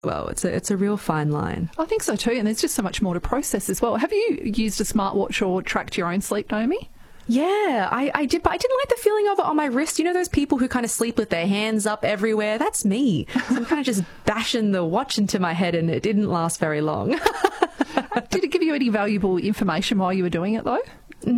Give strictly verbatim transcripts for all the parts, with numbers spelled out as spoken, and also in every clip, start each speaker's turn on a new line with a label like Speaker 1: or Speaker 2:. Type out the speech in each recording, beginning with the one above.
Speaker 1: Well, it's a, it's a real fine line.
Speaker 2: I think so too, and there's just so much more to process as well. Have you used a smartwatch or tracked your own sleep, Naomi?
Speaker 1: Yeah, I, I did, but I didn't like the feeling of it on my wrist. You know those people who kind of sleep with their hands up everywhere? That's me. So I'm kind of just bashing the watch into my head, and it didn't last very long.
Speaker 2: Did it give you any valuable information while you were doing it, though?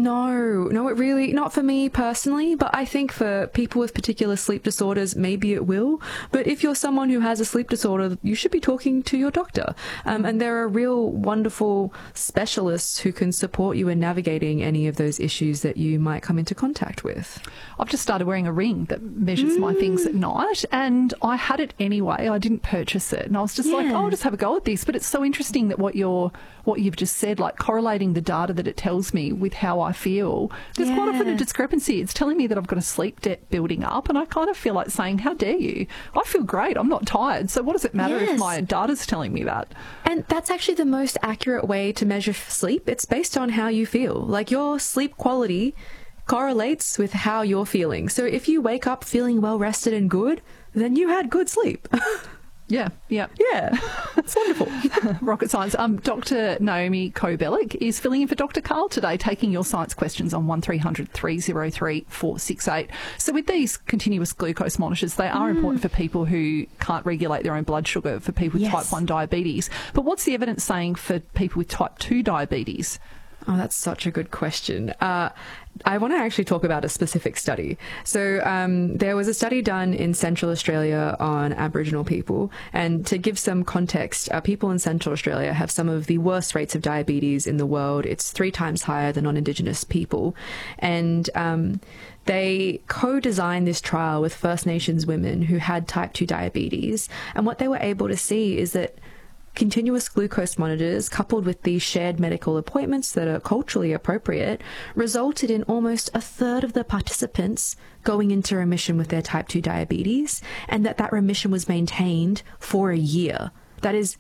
Speaker 1: No, no, it really, not for me personally, but I think for people with particular sleep disorders, maybe it will. But if you're someone who has a sleep disorder, you should be talking to your doctor. Um, and there are real wonderful specialists who can support you in navigating any of those issues that you might come into contact with.
Speaker 2: I've just started wearing a ring that measures mm. my things at night, and I had it anyway. I didn't purchase it, and I was just yeah. like, oh, I'll just have a go at this. But it's so interesting that what you're, what you've just said, like correlating the data that it tells me with how I feel, there's yeah. quite often a discrepancy. It's telling me that I've got a sleep debt building up, and I kind of feel like saying, how dare you? I feel great. I'm not tired. So what does it matter yes. if my data's telling me that?
Speaker 1: And that's actually the most accurate way to measure sleep. It's based on how you feel. Like your sleep quality correlates with how you're feeling. So if you wake up feeling well rested and good, then you had good sleep.
Speaker 2: Yeah, yeah.
Speaker 1: Yeah, it's wonderful.
Speaker 2: Rocket science. Um, Doctor Naomi Kobelic is filling in for Doctor Karl today, taking your science questions on one three hundred three oh three four six eight. So with these continuous glucose monitors, they are mm. important for people who can't regulate their own blood sugar, for people with yes. type one diabetes. But what's the evidence saying for people with type two diabetes?
Speaker 1: Oh, that's such a good question. Uh, I want to actually talk about a specific study. So um, there was a study done in Central Australia on Aboriginal people. And to give some context, uh, people in Central Australia have some of the worst rates of diabetes in the world. It's three times higher than non-Indigenous people. And um, they co-designed this trial with First Nations women who had type two diabetes. And what they were able to see is that continuous glucose monitors, coupled with these shared medical appointments that are culturally appropriate, resulted in almost a third of the participants going into remission with their type two diabetes, and that that remission was maintained for a year. That is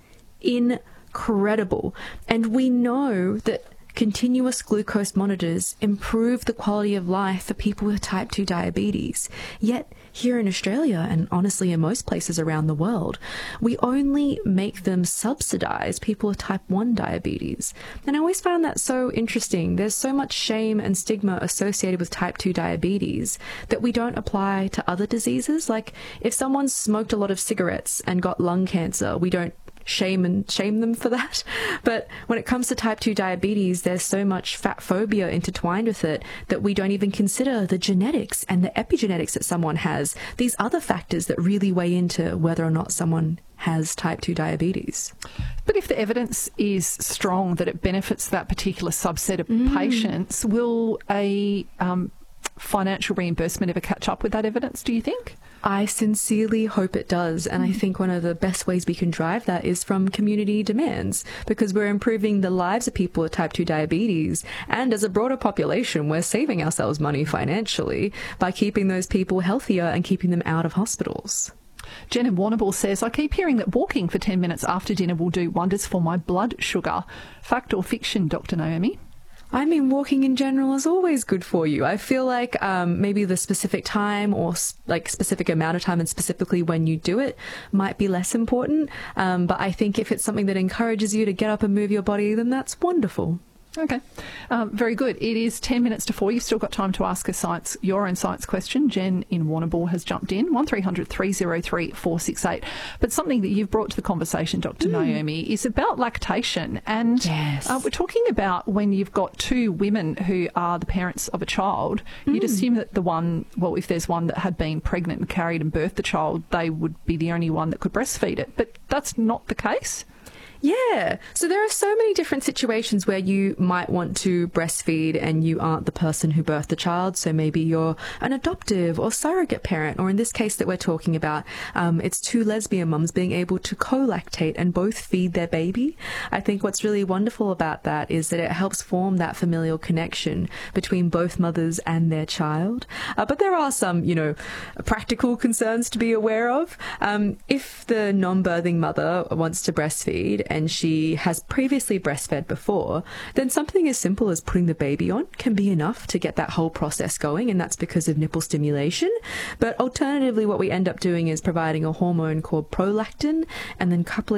Speaker 1: incredible. And we know that continuous glucose monitors improve the quality of life for people with type two diabetes. Yet here in Australia, and honestly in most places around the world, we only make them subsidise people with type one diabetes. And I always found that so interesting. There's so much shame and stigma associated with type two diabetes that we don't apply to other diseases. Like if someone smoked a lot of cigarettes and got lung cancer, we don't shame and shame them for that. But when it comes to type two diabetes, there's so much fat phobia intertwined with it that we don't even consider the genetics and the epigenetics that someone has, these other factors that really weigh into whether or not someone has type two diabetes.
Speaker 2: But if the evidence is strong that it benefits that particular subset of mm. patients, will a um, financial reimbursement ever catch up with that evidence, do you think?
Speaker 1: I sincerely hope it does. And I think one of the best ways we can drive that is from community demands, because we're improving the lives of people with type two diabetes. And as a broader population, we're saving ourselves money financially by keeping those people healthier and keeping them out of hospitals.
Speaker 2: Jen in Warrnambool says, I keep hearing that walking for ten minutes after dinner will do wonders for my blood sugar. Fact or fiction, Doctor Naomi?
Speaker 1: I mean, walking in general is always good for you. I feel like um, maybe the specific time or like specific amount of time and specifically when you do it might be less important. Um, but I think if it's something that encourages you to get up and move your body, then that's wonderful.
Speaker 2: Okay, um, very good. It is ten minutes to four. You've still got time to ask a science, your own science question. Jen in Warrnambool has jumped in, one three hundred three oh three four six eight. But something that you've brought to the conversation, Doctor Mm. Naomi, is about lactation. And
Speaker 1: yes.
Speaker 2: uh, we're talking about when you've got two women who are the parents of a child, mm. you'd assume that the one, well, if there's one that had been pregnant and carried and birthed the child, they would be the only one that could breastfeed it. But that's not the case.
Speaker 1: Yeah. So there are so many different situations where you might want to breastfeed and you aren't the person who birthed the child. So maybe you're an adoptive or surrogate parent, or in this case that we're talking about, um, it's two lesbian mums being able to co-lactate and both feed their baby. I think what's really wonderful about that is that it helps form that familial connection between both mothers and their child. Uh, but there are some, you know, practical concerns to be aware of. Um, if the non-birthing mother wants to breastfeed and she has previously breastfed before, then something as simple as putting the baby on can be enough to get that whole process going, and that's because of nipple stimulation. But alternatively, what we end up doing is providing a hormone called prolactin and then coupling